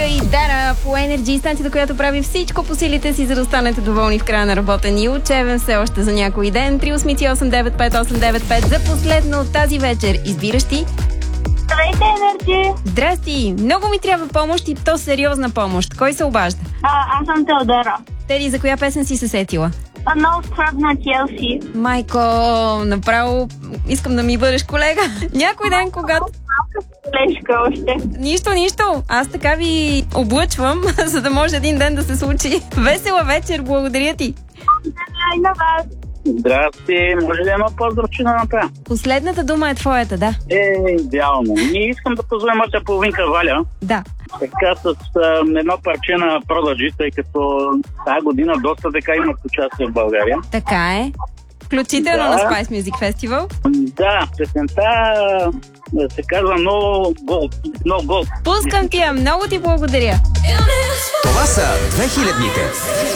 Мика и Дара по Energy, станцията, която прави всичко по силите си, за да останете доволни в края на работен и учебен все още за някой ден. 388-95895 за последно от тази вечер. Избираш ти? Здравейте, Energy! Здрасти! Много ми трябва помощ и то сериозна помощ. Кой се обажда? Аз съм Теодора. Теди, за коя песен си се сетила? No Scrub на Челси. Майко, направо искам да ми бъдеш колега. Някой ден, когато... Лешка още. Нищо. Аз така ви облъчвам, за да може един ден да се случи. Весела вечер, благодаря ти. Здравей на вас. Здрасти, може ли едно поздравче да направя? Последната дума е твоята, да. Идеално. Ние искам да позволим моята половинка Валя. Да. Така с едно парче на Prodigy, тъй като тази година доста така имат участие в България. Така е. Включително на Spice Music Festival. Да, песента се казва No Gold. Пускам ти я, много ти благодаря. Това са 2000-ните.